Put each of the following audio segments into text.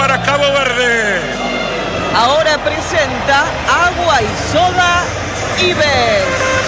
para Cabo Verde. Ahora presenta Agua y Soda Ives.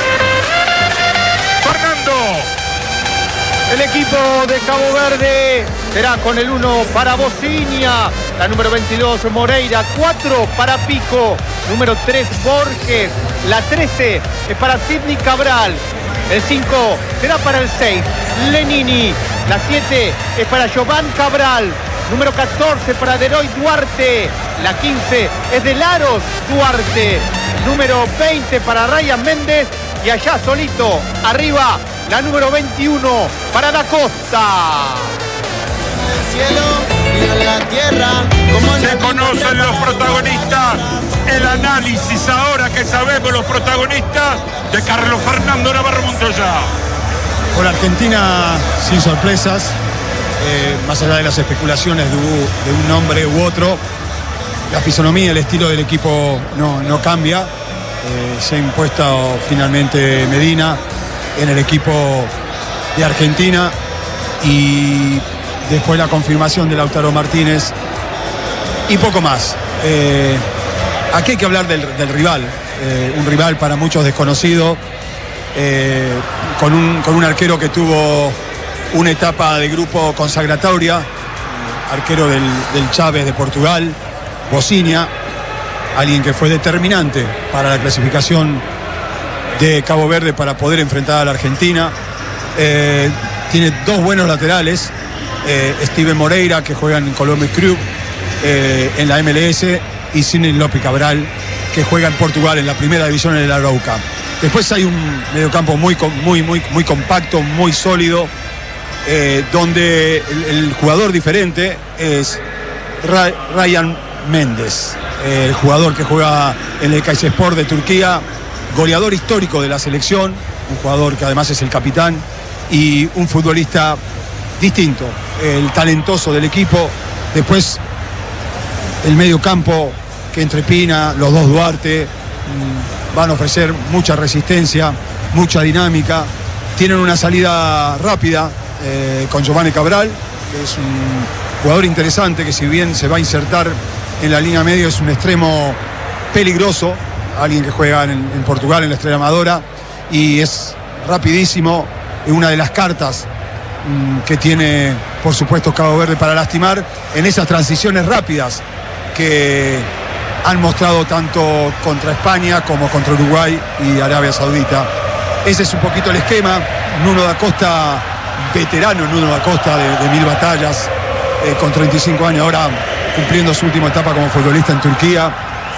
Fernando. El equipo de Cabo Verde será con el 1 para Bocinia, la número 22 Moreira, 4 para Pico, número 3 Borges, la 13 es para Sidney Cabral, el 5 será para el 6 Lenini, la 7 es para Jovan Cabral, número 14 para Deroy Duarte, la 15 es de Laros Duarte, número 20 para Ryan Méndez y allá solito, arriba, la número 21 para Da Costa. Se conocen los protagonistas, el análisis ahora que sabemos los protagonistas de Carlos Fernando Navarro Montoya. Por Argentina sin sorpresas, más allá de las especulaciones de un nombre u otro, la fisonomía, el estilo del equipo no cambia. Se ha impuesto finalmente Medina en el equipo de Argentina y después la confirmación de Lautaro Martínez y poco más. Aquí hay que hablar del rival, un rival para muchos desconocido, con un arquero que tuvo una etapa de grupo consagratoria, arquero del Chávez de Portugal, Bocinia, alguien que fue determinante para la clasificación de Cabo Verde para poder enfrentar a la Argentina. Tiene dos buenos laterales, Steven Moreira, que juega en Columbus Crew en la MLS, y Sidney López Cabral, que juega en Portugal en la primera división en el Arauca. Después hay un mediocampo muy compacto, muy sólido, donde el jugador diferente es Ryan Méndez, el jugador que juega en el Kayserispor de Turquía, goleador histórico de la selección, un jugador que además es el capitán y un futbolista distinto, el talentoso del equipo. Después el medio campo que entrepina, los dos Duarte, van a ofrecer mucha resistencia, mucha dinámica. Tienen una salida rápida con Giovanni Cabral, que es un jugador interesante que, si bien se va a insertar en la línea medio, es un extremo peligroso, alguien que juega en Portugal en la Estrella Amadora, y es rapidísimo. Es una de las cartas que tiene, por supuesto, Cabo Verde para lastimar en esas transiciones rápidas que han mostrado tanto contra España como contra Uruguay y Arabia Saudita. Ese es un poquito el esquema. Nuno da Costa, veterano Nuno da Costa de 1000 batallas, con 35 años, ahora cumpliendo su última etapa como futbolista en Turquía.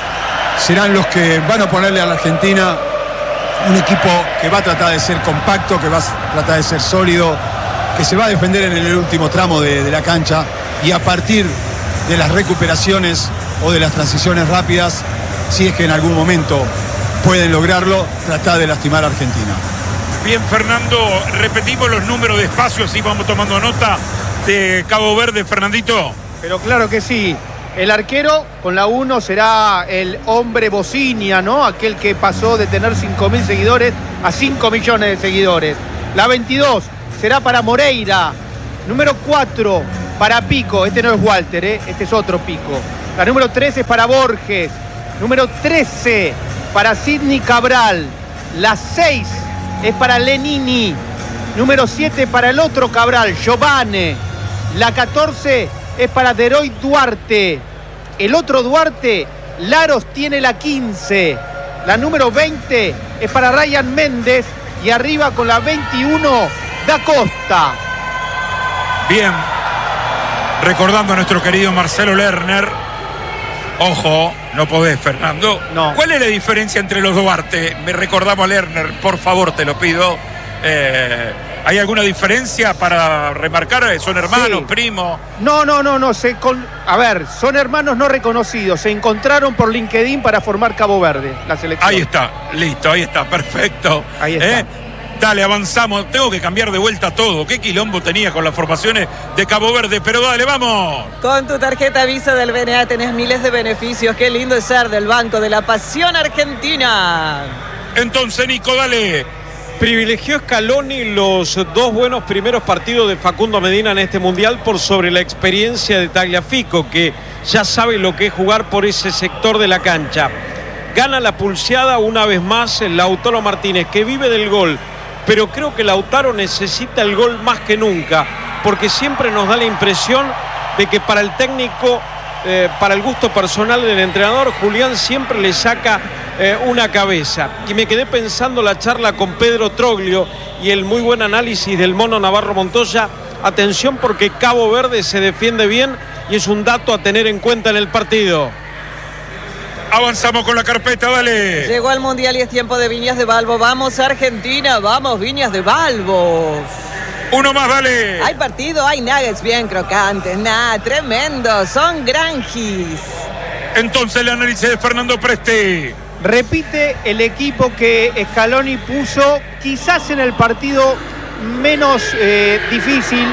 Serán los que van a ponerle a la Argentina un equipo que va a tratar de ser compacto, que va a tratar de ser sólido, que se va a defender en el último tramo de la cancha, y a partir de las recuperaciones o de las transiciones rápidas, si es que en algún momento pueden lograrlo, tratar de lastimar a Argentina. Bien, Fernando, repetimos los números de espacios y vamos tomando nota de Cabo Verde, Fernandito. Pero claro que sí. El arquero con la 1 será el hombre Bocinia, ¿no? Aquel que pasó de tener 5.000 seguidores a 5 millones de seguidores. La 22 será para Moreira. Número 4 para Pico. Este no es Walter, este es otro Pico. La número 13 es para Borges. Número 13 para Sidney Cabral. La 6 es para Lenini. Número 7 para el otro Cabral, Giovane. La 14 es para Deroy Duarte. El otro Duarte, Laros, tiene la 15. La número 20 es para Ryan Méndez. Y arriba con la 21, Da Costa. Bien. Recordando a nuestro querido Marcelo Lerner. Ojo, no podés, Fernando. No. ¿Cuál es la diferencia entre los Duarte? Me recordamos a Lerner, por favor, te lo pido. ¿Hay alguna diferencia para remarcar? ¿Son hermanos, sí, primos? No. A ver, son hermanos no reconocidos. Se encontraron por LinkedIn para formar Cabo Verde, la selección. Ahí está, listo, ahí está, perfecto. Ahí está. Dale, avanzamos. Tengo que cambiar de vuelta todo. ¿Qué quilombo tenía con las formaciones de Cabo Verde? Pero dale, vamos. Con tu tarjeta Visa del BNA tenés miles de beneficios. Qué lindo es ser del Banco de la Pasión Argentina. Entonces, Nico, dale. Privilegió Scaloni los dos buenos primeros partidos de Facundo Medina en este Mundial por sobre la experiencia de Tagliafico, que ya sabe lo que es jugar por ese sector de la cancha. Gana la pulseada una vez más el Lautaro Martínez, que vive del gol, pero creo que Lautaro necesita el gol más que nunca, porque siempre nos da la impresión de que para el técnico, para el gusto personal del entrenador, Julián siempre le saca una cabeza. Y me quedé pensando la charla con Pedro Troglio y el muy buen análisis del Mono Navarro Montoya. Atención, porque Cabo Verde se defiende bien y es un dato a tener en cuenta en el partido. Avanzamos con la carpeta, dale. Llegó al Mundial y es tiempo de Viñas de Balbo. Vamos Argentina, vamos Viñas de Balbo. Uno más, dale. Hay partido, hay nuggets bien crocantes, tremendo, son granjis. Entonces el análisis de Fernando Presti. Repite el equipo que Scaloni puso quizás en el partido menos difícil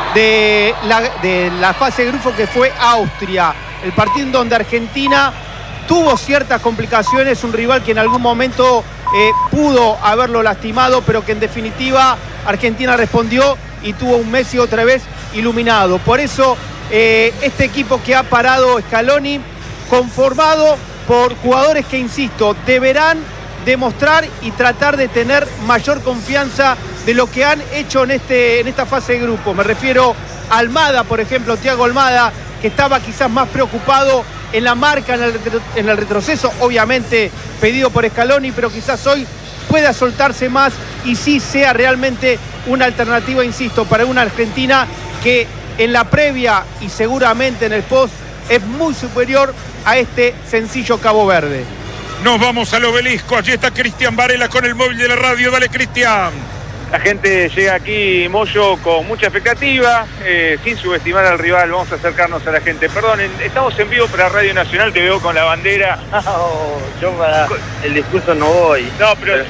de la fase de grupo, que fue Austria. El partido en donde Argentina tuvo ciertas complicaciones, un rival que en algún momento pudo haberlo lastimado, pero que en definitiva Argentina respondió y tuvo un Messi otra vez iluminado. Por eso este equipo que ha parado Scaloni, conformado por jugadores que, insisto, deberán demostrar y tratar de tener mayor confianza de lo que han hecho en esta fase de grupo. Me refiero a Almada, por ejemplo, Thiago Almada, que estaba quizás más preocupado en la marca, en el retroceso, obviamente pedido por Scaloni, pero quizás hoy pueda soltarse más y sí sea realmente una alternativa, insisto, para una Argentina que en la previa y seguramente en el post es muy superior a este sencillo Cabo Verde. Nos vamos al Obelisco, allí está Cristian Varela con el móvil de la radio. Dale, Cristian. La gente llega aquí, Moyo, con mucha expectativa, sin subestimar al rival. Vamos a acercarnos a la gente. Perdón, estamos en vivo para Radio Nacional, te veo con la bandera. Yo para el discurso no voy. No, pero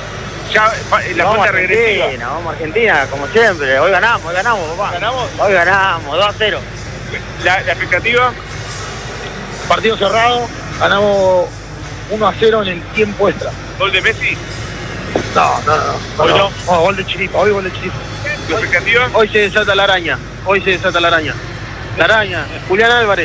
ya la cuenta regresiva. Vamos a Argentina, como siempre. Hoy ganamos, papá. ¿Ganamos? Hoy ganamos, 2-0. ¿La expectativa? Partido cerrado, ganamos 1-0 en el tiempo extra. ¿Gol de Messi? No. ¿Hoy no? Gol de Chiripa, hoy gol de Chiripa. ¿Tu expectativa? Hoy se desata la araña. La araña, Julián Álvarez.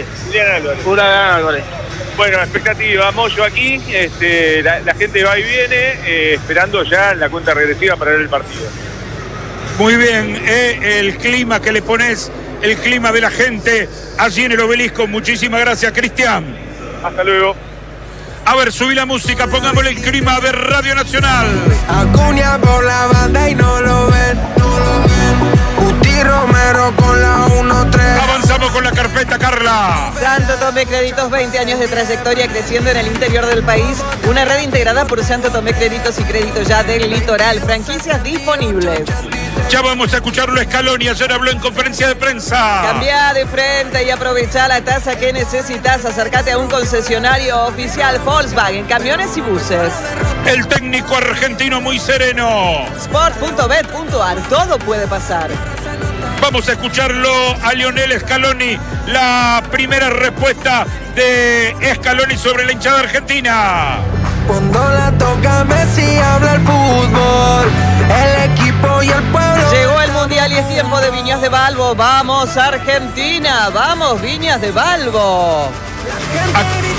Bueno, expectativa, Moyo aquí. La gente va y viene, esperando ya la cuenta regresiva para ver el partido. Muy bien, el clima que le pones, el clima de la gente allí en el Obelisco. Muchísimas gracias, Cristian. Hasta luego. A ver, subí la música, pongámosle el clima de Radio Nacional. Acuña por la banda y no lo ven. Guti Romero con la 1-3. Avanzamos con la carpeta, Carla. Santo Tomé Créditos, 20 años de trayectoria creciendo en el interior del país. Una red integrada por Santo Tomé Créditos y Crédito Ya del Litoral. Franquicias disponibles. Ya vamos a escucharlo a Scaloni. Ayer habló en conferencia de prensa. Cambia de frente y aprovecha la tasa que necesitas. Acércate a un concesionario oficial Volkswagen, camiones y buses. El técnico argentino muy sereno. Sport.bet.ar, todo puede pasar. Vamos a escucharlo a Lionel Scaloni. La primera respuesta de Scaloni sobre la hinchada argentina. Cuando la toca Messi habla el fútbol, el equipo y el pueblo. Llegó el Mundial y es tiempo de Viñas de Balbo. Vamos Argentina, vamos Viñas de Balbo.